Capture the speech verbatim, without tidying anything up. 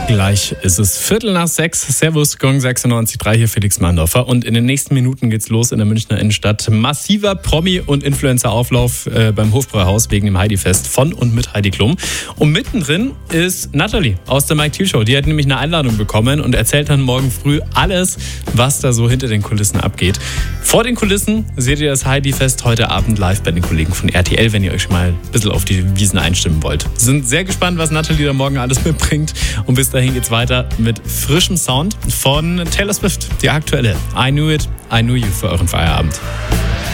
Gleich ist es Viertel nach sechs. Servus, Gong sechsundneunzig Komma drei, hier Felix Mandorfer. Und in den nächsten Minuten geht's los in der Münchner Innenstadt. Massiver Promi- und Influencer-Auflauf äh, beim Hofbräuhaus wegen dem Heidi-Fest von und mit Heidi Klum. Und mittendrin ist Natalie aus der Mike Thiel Show. Die hat nämlich eine Einladung bekommen und erzählt dann morgen früh alles, was da so hinter den Kulissen abgeht. Vor den Kulissen seht ihr das Heidi-Fest heute Abend live bei den Kollegen von R T L, wenn ihr euch mal ein bisschen auf die Wiesen einstimmen wollt. Sind sehr gespannt, was Natalie da morgen alles mitbringt. Und bis dahin geht's weiter mit frischem Sound von Taylor Swift, die aktuelle I Knew It, I Knew You für euren Feierabend.